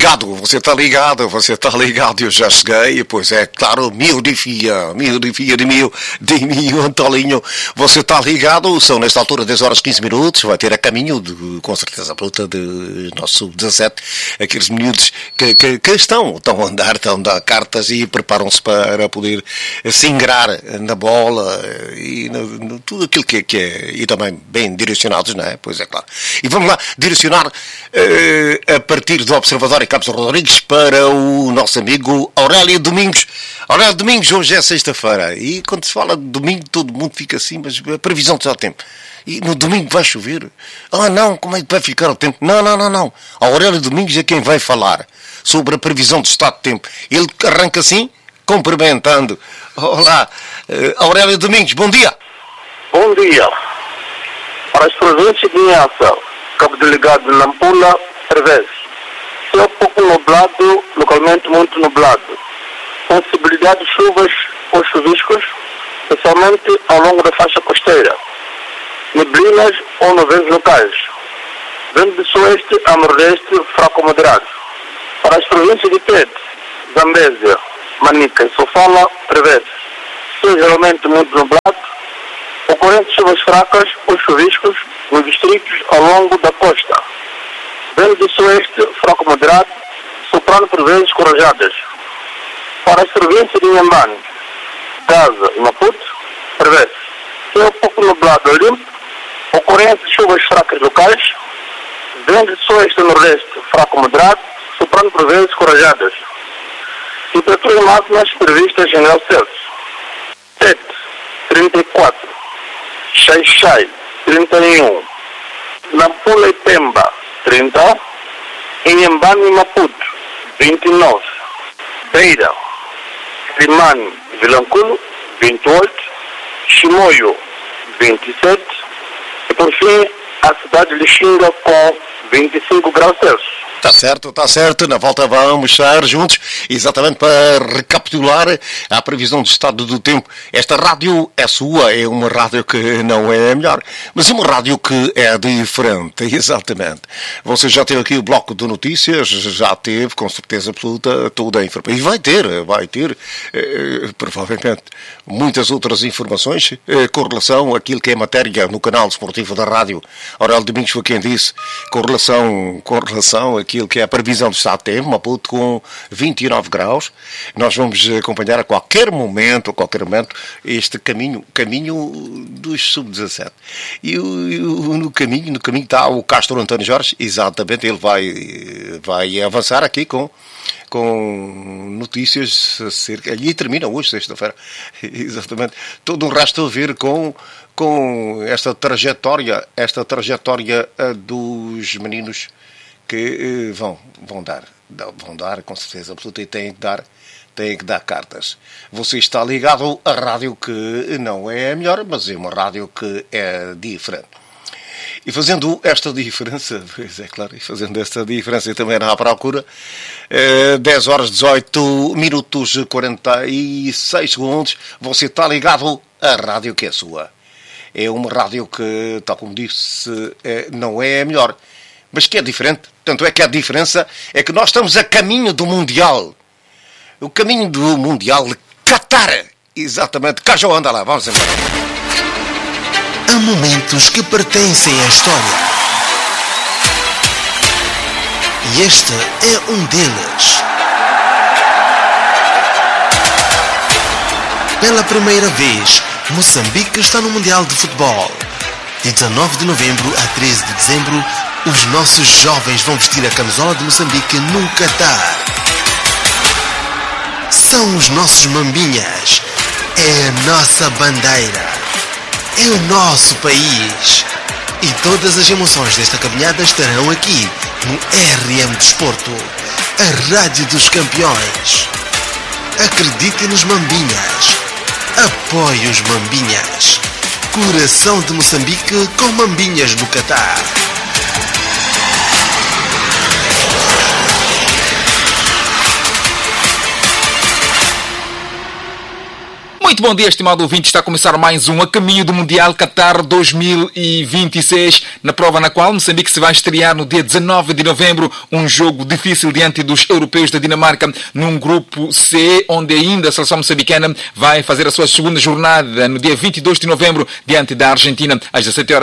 você está ligado, eu já cheguei, pois é, claro, mil de mil, Antolinho, você está ligado, são nesta altura 10 horas 15 minutos, vai ter a caminho, com certeza absoluta, de nosso 17, aqueles miúdos que estão a andar, estão a dar cartas e preparam-se para poder se ingrar na bola e no tudo aquilo que é, e também bem direcionados, não é? Pois é, claro. E vamos lá direcionar a partir do Observador e Campos Rodrigues para o nosso amigo Aurélio Domingos. Aurélio Domingos, hoje é sexta-feira e quando se fala de domingo todo mundo fica assim, mas a previsão está ao tempo. E no domingo vai chover? Ah não, como é que vai ficar o tempo? Não. Aurélio Domingos é quem vai falar sobre a previsão do estado de tempo. Ele arranca assim, cumprimentando. Olá, Aurélio Domingos, bom dia. Bom dia. Para as províncias de Inhaça, Cabo Delegado, Nampula, prevê-se céu pouco nublado, localmente muito nublado. Possibilidade de chuvas ou chuviscos, especialmente ao longo da faixa costeira. Neblinas ou nuvens locais. Vento de sueste a nordeste, fraco moderado. Para as províncias de Tete, Zambésia, Manica e Sofala, prevê-se céu geralmente muito nublado, ocorrendo chuvas fracas ou chuviscos nos distritos ao longo da costa. Vento de sueste, fraco moderado, soprando por vezes corajadas. Para as províncias de Inhambane, Gaza e Maputo, prevê-se céu pouco nublado ou limpo, ocorrência de chuvas fracas locais, vento de sueste a nordeste, fraco moderado, soprando por vezes corajadas. Temperaturas máximas previstas em graus Celsius. Tete, 34. Xai-Xai, 31. Nampula e Pemba, 30. Inhambane e Maputo, 29. Beira, Limane e Vilanculo, 28. Chimoio, 27. E por fim, a cidade de Lixinga com 25 graus Celsius. Está certo. Na volta vamos estar juntos, exatamente para recapitular a previsão do estado do tempo. Esta rádio é sua, é uma rádio que não é a melhor, mas é uma rádio que é diferente, exatamente. Você já teve aqui o bloco de notícias, já teve, com certeza absoluta, toda a informação. E vai ter, provavelmente, muitas outras informações com relação àquilo que é matéria no canal esportivo da rádio. Aurélio Domingos foi quem disse, com relação àquilo que é a previsão do estado de tempo, Maputo com 29 graus. Nós vamos acompanhar a qualquer momento, este caminho dos sub-17. E no caminho está o Castro António Jorge, exatamente, ele vai avançar aqui com notícias acerca... E termina hoje, sexta-feira, exatamente, todo um rastro a ver com esta trajetória dos meninos que vão dar com certeza absoluta, e têm que dar cartas. Você está ligado à rádio que não é a melhor, mas é uma rádio que é diferente. E fazendo esta diferença, pois é claro, e também à procura, 10 horas 18 minutos 46 segundos, você está ligado à rádio que é sua. É uma rádio que, tal como disse, não é a melhor, mas que é diferente. Tanto é que a diferença é que nós estamos a caminho do Mundial. O caminho do Mundial de Qatar. Exatamente. Cá já anda lá. Vamos embora. Há momentos que pertencem à história. E este é um deles. Pela primeira vez, Moçambique está no Mundial de Futebol. De 19 de novembro a 13 de dezembro, os nossos jovens vão vestir a camisola de Moçambique no Qatar. São os nossos mambinhas. É a nossa bandeira. É o nosso país. E todas as emoções desta caminhada estarão aqui no RM Desporto, a rádio dos campeões. Acredite nos mambinhas. Apoie os mambinhas. Coração de Moçambique com mambinhas no Qatar. Muito bom dia, estimado ouvinte. Está a começar mais um A Caminho do Mundial Qatar 2026, na prova na qual Moçambique se vai estrear no dia 19 de novembro, um jogo difícil diante dos europeus da Dinamarca, num grupo C, onde ainda a seleção moçambicana vai fazer a sua segunda jornada no dia 22 de novembro, diante da Argentina, às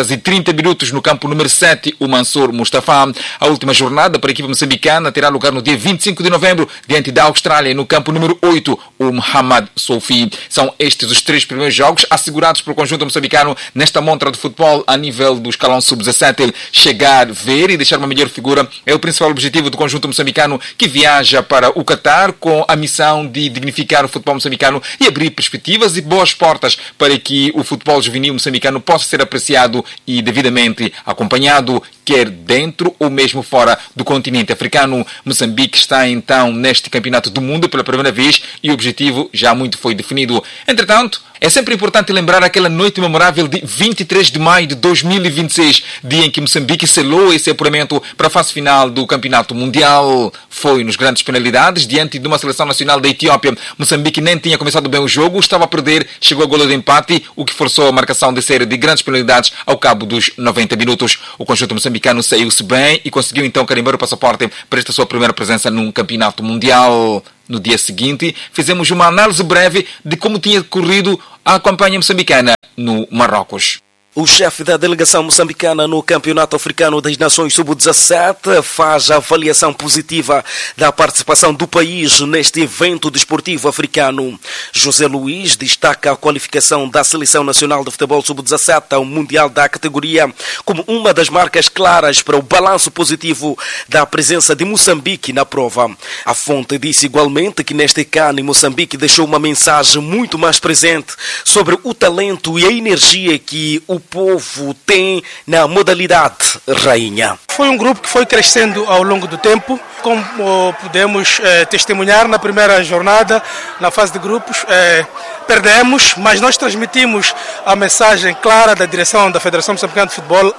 17h30 no campo número 7, o Mansour Mustafa. A última jornada para a equipe moçambicana terá lugar no dia 25 de novembro, diante da Austrália, no campo número 8, o Mohamed Soufi. São estes os 3 primeiros jogos assegurados pelo conjunto moçambicano nesta montra de futebol a nível do escalão sub-17. Chegar, ver e deixar uma melhor figura é o principal objetivo do conjunto moçambicano, que viaja para o Qatar com a missão de dignificar o futebol moçambicano e abrir perspectivas e boas portas para que o futebol juvenil moçambicano possa ser apreciado e devidamente acompanhado, quer dentro ou mesmo fora do continente africano. Moçambique está então neste campeonato do mundo pela primeira vez e o objetivo já muito foi definido. Entretanto, é sempre importante lembrar aquela noite memorável de 23 de maio de 2026, dia em que Moçambique selou esse apuramento para a fase final do Campeonato Mundial. Foi nos grandes penalidades, diante de uma seleção nacional da Etiópia. Moçambique nem tinha começado bem o jogo, estava a perder, chegou a golo de empate, o que forçou a marcação de série de grandes penalidades ao cabo dos 90 minutos. O conjunto moçambicano saiu-se bem e conseguiu então carimbar o passaporte para esta sua primeira presença num Campeonato Mundial. No dia seguinte, fizemos uma análise breve de como tinha decorrido a campanha moçambicana no Marrocos. O chefe da delegação moçambicana no Campeonato Africano das Nações Sub-17 faz a avaliação positiva da participação do país neste evento desportivo africano. José Luís destaca a qualificação da Seleção Nacional de Futebol Sub-17 ao Mundial da categoria como uma das marcas claras para o balanço positivo da presença de Moçambique na prova. A fonte disse igualmente que neste CAN Moçambique deixou uma mensagem muito mais presente sobre o talento e a energia que o povo tem na modalidade rainha. Foi um grupo que foi crescendo ao longo do tempo, como podemos testemunhar na primeira jornada, na fase de grupos. Perdemos, mas nós transmitimos a mensagem clara da direção da Federação Moçambicana de Futebol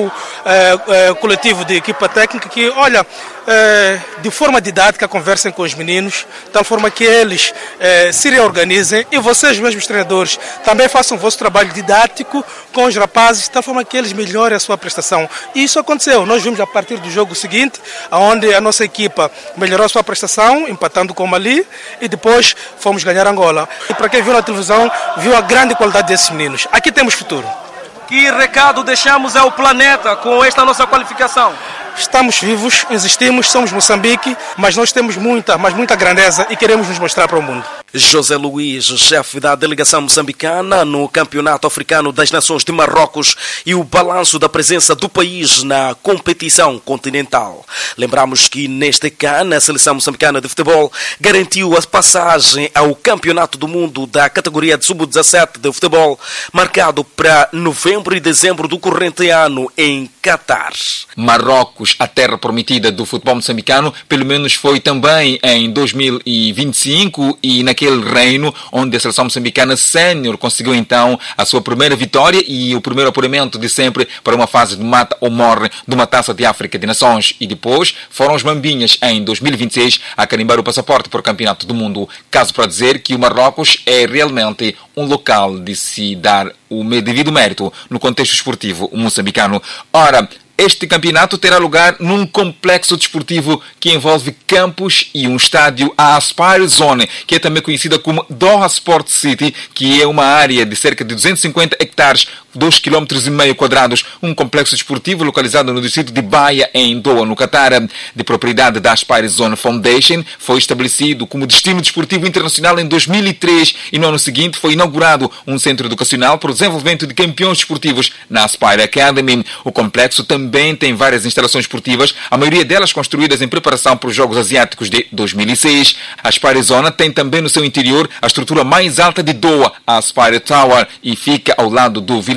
ao coletivo de equipa técnica que, olha, de forma didática conversem com os meninos, de tal forma que eles se reorganizem e vocês mesmos treinadores também façam o vosso trabalho didático com os rapazes, de tal forma que eles melhorem a sua prestação. E isso aconteceu. Nós vimos a partir do jogo seguinte, onde a nossa equipa melhorou a sua prestação, empatando com o Mali, e depois fomos ganhar Angola. E para quem viu na televisão, viu a grande qualidade desses meninos. Aqui temos futuro. Que recado deixamos ao planeta com esta nossa qualificação? Estamos vivos, existimos, somos Moçambique, mas nós temos muita grandeza e queremos nos mostrar para o mundo. José Luís, chefe da delegação moçambicana no Campeonato Africano das Nações de Marrocos e o balanço da presença do país na competição continental. Lembramos que neste CAN a seleção moçambicana de futebol garantiu a passagem ao Campeonato do Mundo da categoria de sub-17 de futebol, marcado para novembro e dezembro do corrente ano em Qatar. Marrocos, a terra prometida do futebol moçambicano, pelo menos foi também em 2025 e naquele reino onde a seleção moçambicana sénior conseguiu então a sua primeira vitória e o primeiro apuramento de sempre para uma fase de mata ou morre de uma Taça de África de Nações. E depois foram os Mambinhas em 2026 a carimbar o passaporte para o Campeonato do Mundo. Caso para dizer que o Marrocos é realmente um local de se dar o devido mérito no contexto esportivo moçambicano. Ora, este campeonato terá lugar num complexo desportivo que envolve campos e um estádio, a Aspire Zone, que é também conhecida como Doha Sport City, que é uma área de cerca de 250 hectares, 2,5 km, um complexo desportivo localizado no distrito de Baia, em Doha, no Catar. De propriedade da Aspire Zone Foundation, foi estabelecido como destino desportivo internacional em 2003 e no ano seguinte foi inaugurado um centro educacional para o desenvolvimento de campeões desportivos na Aspire Academy. O complexo também tem várias instalações esportivas, a maioria delas construídas em preparação para os Jogos Asiáticos de 2006. A Aspire Zone tem também no seu interior a estrutura mais alta de Doha, a Aspire Tower, e fica ao lado do Village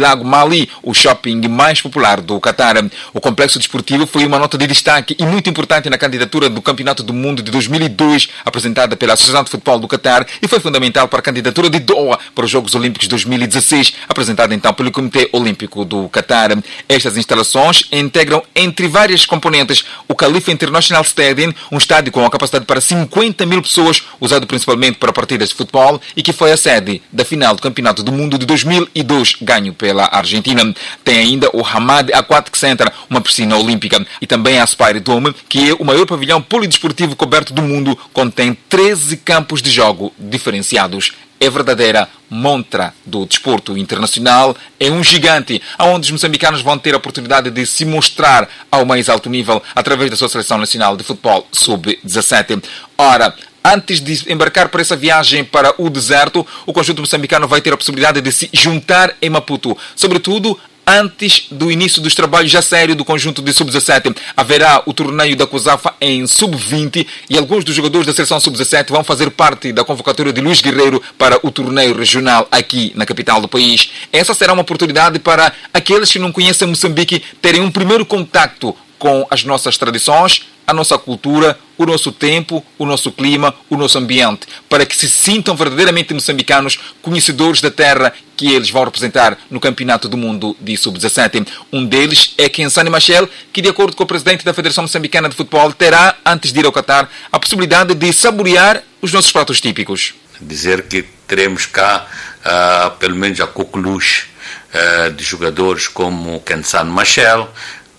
Lago Mali, o shopping mais popular do Qatar. O complexo desportivo foi uma nota de destaque e muito importante na candidatura do Campeonato do Mundo de 2002, apresentada pela Associação de Futebol do Qatar, e foi fundamental para a candidatura de Doha para os Jogos Olímpicos 2016, apresentada então pelo Comitê Olímpico do Qatar. Estas instalações integram, entre várias componentes, o Khalifa International Stadium, um estádio com a capacidade para 50 mil pessoas, usado principalmente para partidas de futebol e que foi a sede da final do Campeonato do Mundo de 2002, ganho pela Argentina. Tem ainda o Hamad Aquatic Center, uma piscina olímpica, e também a Aspire Dome, que é o maior pavilhão polidesportivo coberto do mundo, contém 13 campos de jogo diferenciados. É verdadeira montra do desporto internacional, é um gigante, onde os moçambicanos vão ter a oportunidade de se mostrar ao mais alto nível através da sua Seleção Nacional de Futebol Sub-17. Ora, antes de embarcar para essa viagem para o deserto, o conjunto moçambicano vai ter a possibilidade de se juntar em Maputo, sobretudo antes do início dos trabalhos já sérios do conjunto de Sub-17. Haverá o torneio da COSAFA em Sub-20 e alguns dos jogadores da seleção Sub-17 vão fazer parte da convocatória de Luís Guerreiro para o torneio regional aqui na capital do país. Essa será uma oportunidade para aqueles que não conhecem Moçambique terem um primeiro contacto com as nossas tradições, a nossa cultura, o nosso tempo, o nosso clima, o nosso ambiente, para que se sintam verdadeiramente moçambicanos, conhecedores da terra que eles vão representar no Campeonato do Mundo de Sub-17. Um deles é Kensani Machel, que, de acordo com o presidente da Federação Moçambicana de Futebol, terá, antes de ir ao Qatar, a possibilidade de saborear os nossos pratos típicos. Dizer que teremos cá, pelo menos, a coqueluche de jogadores como Kensani Machel,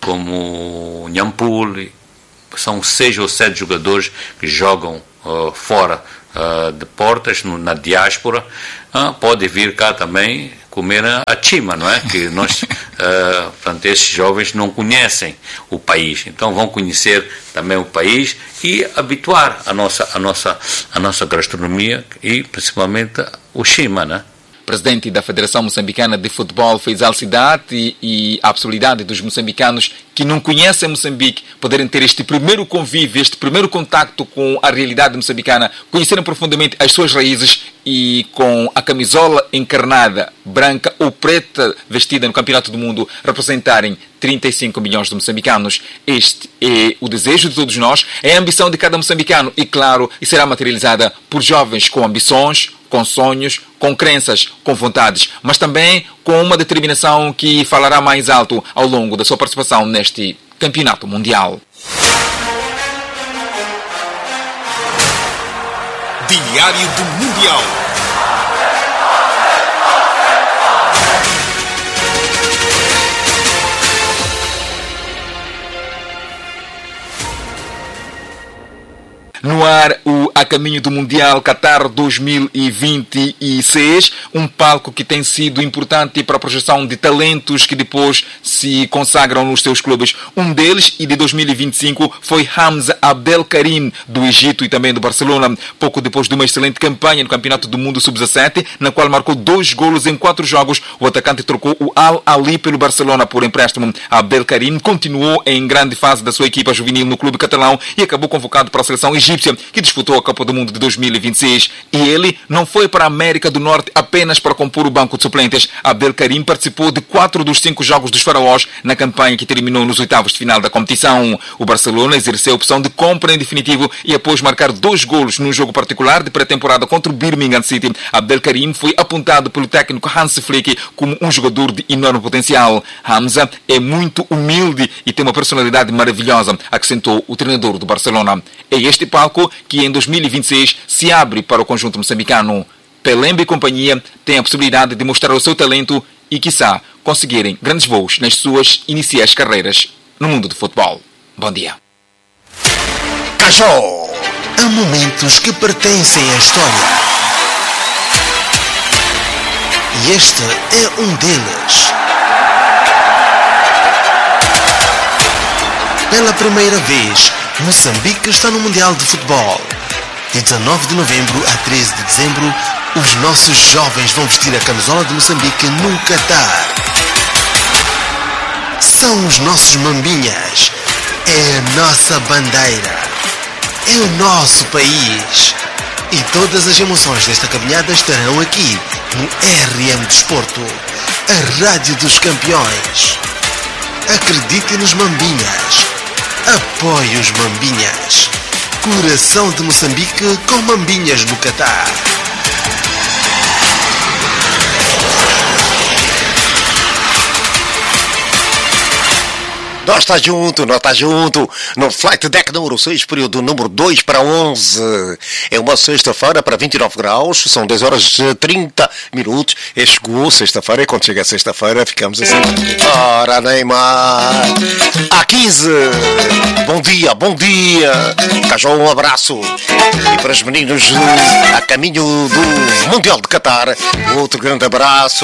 como Nhampul. São 6 ou 7 jogadores que jogam fora de portas, na diáspora. Pode vir cá também comer a chima, não é? Que nós, portanto, esses jovens não conhecem o país, então vão conhecer também o país e habituar a nossa gastronomia e principalmente o chima, não é? Presidente da Federação Moçambicana de Futebol, Faisal Cidade, e a possibilidade dos moçambicanos que não conhecem Moçambique poderem ter este primeiro convívio, este primeiro contacto com a realidade moçambicana, conhecerem profundamente as suas raízes e com a camisola encarnada, branca ou preta, vestida no Campeonato do Mundo, representarem 35 milhões de moçambicanos. Este é o desejo de todos nós, é a ambição de cada moçambicano e, claro, e será materializada por jovens com ambições, com sonhos, com crenças, com vontades, mas também com uma determinação que falará mais alto ao longo da sua participação neste Campeonato Mundial. Diário do Mundial. No ar, o A Caminho do Mundial Qatar 2026, um palco que tem sido importante para a projeção de talentos que depois se consagram nos seus clubes. Um deles, e de 2025, foi Hamza Abdelkarim, do Egito e também do Barcelona. Pouco depois de uma excelente campanha no Campeonato do Mundo Sub-17, na qual marcou 2 golos em 4 jogos, o atacante trocou o Al Ahly pelo Barcelona por empréstimo. Abdelkarim continuou em grande fase da sua equipa juvenil no clube catalão e acabou convocado para a seleção egípcia, que disputou a Copa do Mundo de 2026. E ele não foi para a América do Norte apenas para compor o banco de suplentes. Abdelkarim participou de 4 dos 5 jogos dos faraós na campanha que terminou nos oitavos de final da competição. O Barcelona exerceu a opção de compra em definitivo e, após marcar 2 golos num jogo particular de pré-temporada contra o Birmingham City, Abdelkarim foi apontado pelo técnico Hans Flick como um jogador de enorme potencial. Hamza é muito humilde e tem uma personalidade maravilhosa, acrescentou o treinador do Barcelona. É este palco que em 2026 se abre para o conjunto moçambicano. Pelemba e companhia têm a possibilidade de mostrar o seu talento e, quiçá, conseguirem grandes voos nas suas iniciais carreiras no mundo do futebol. Bom dia. Cachorro! Há momentos que pertencem à história. E este é um deles. Pela primeira vez, Moçambique está no Mundial de Futebol. De 19 de novembro a 13 de dezembro, os nossos jovens vão vestir a camisola de Moçambique no Qatar. São os nossos mambinhas. É a nossa bandeira. É o nosso país. E todas as emoções desta caminhada estarão aqui no RM Desporto. a rádio dos campeões. Acredite nos Mambinhas. Apoie os Mambinhas. Coração de Moçambique com Mambinhas no Catar. Nós está junto, no Flight Deck número 6, período número 2 para 11. É uma sexta-feira para 29 graus, são 10 horas e 30 minutos. E chegou sexta-feira, e quando chega a sexta-feira ficamos assim. Ora, Neymar, a 15. Bom dia. Cajou, um abraço. E para os meninos a caminho do Mundial de Qatar, outro grande abraço.